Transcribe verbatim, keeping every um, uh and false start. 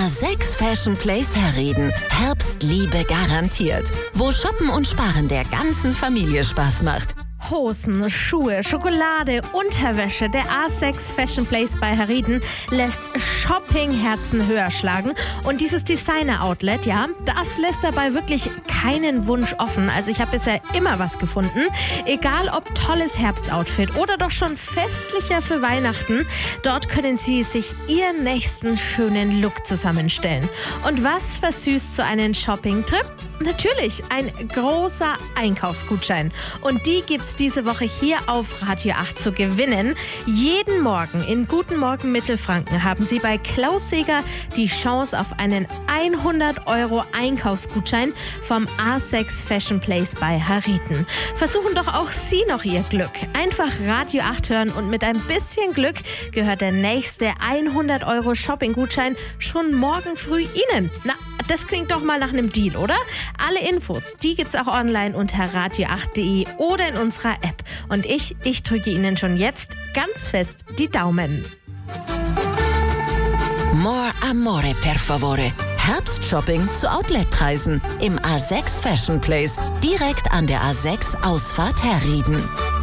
A sechs Fashion Place Herrieden. Herbstliebe garantiert. Wo Shoppen und Sparen der ganzen Familie Spaß macht. Hosen, Schuhe, Schokolade, Unterwäsche. Der A sechs Fashion Place bei Herrieden lässt Shoppingherzen höher schlagen. Und dieses Designer-Outlet, ja, das lässt dabei wirklich keinen Wunsch offen. Also ich habe bisher immer was gefunden. Egal ob tolles Herbstoutfit oder doch schon festlicher für Weihnachten, dort können Sie sich Ihren nächsten schönen Look zusammenstellen. Und was versüßt so einen Shopping-Trip? Natürlich, ein großer Einkaufsgutschein. Und die gibt's diese Woche hier auf Radio acht zu gewinnen. Jeden Morgen in Guten Morgen Mittelfranken haben Sie bei Klaus Seger die Chance auf einen hundert Euro Einkaufsgutschein vom A sechs Fashion Place bei Herrieden. Versuchen doch auch Sie noch Ihr Glück. Einfach Radio acht hören und mit ein bisschen Glück gehört der nächste hundert Euro Shopping-Gutschein schon morgen früh Ihnen. Na, das klingt doch mal nach einem Deal, oder? Alle Infos, die gibt's auch online unter radio acht punkt de oder in unserer App. Und ich, ich drücke Ihnen schon jetzt ganz fest die Daumen. More amore, per favore. Herbstshopping zu Outletpreisen im A sechs Fashion Place, direkt an der A sechs Ausfahrt Herrieden.